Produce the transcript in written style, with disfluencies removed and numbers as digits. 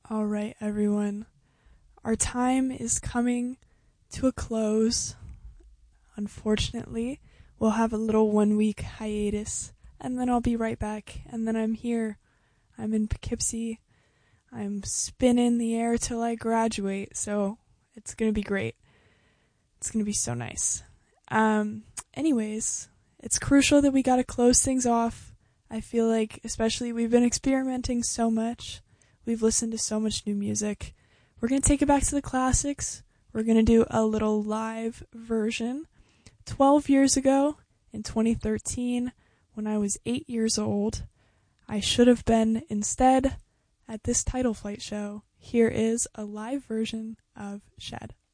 All right, everyone. Our time is coming to a close. Unfortunately, we'll have a little 1-week hiatus, and then I'll be right back. And then I'm here. I'm in Poughkeepsie. I'm spinning the air till I graduate, so it's going to be great. It's going to be so nice. Anyways, it's crucial that we got to close things off. I feel like, especially, we've been experimenting so much. We've listened to so much new music. We're going to take it back to the classics. We're going to do a little live version. 12 years ago, in 2013, when I was 8 years old, I should have been instead at this Title Flight show. Here is a live version of Shed.